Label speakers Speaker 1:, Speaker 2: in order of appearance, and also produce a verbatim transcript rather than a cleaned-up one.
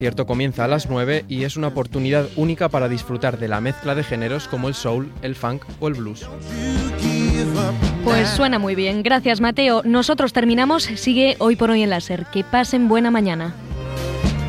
Speaker 1: El concierto comienza a las nueve y es una oportunidad única para disfrutar de la mezcla de géneros como el soul, el funk o el blues.
Speaker 2: Pues suena muy bien. Gracias, Mateo. Nosotros terminamos. Sigue Hoy por Hoy en la SER. Que pasen buena mañana.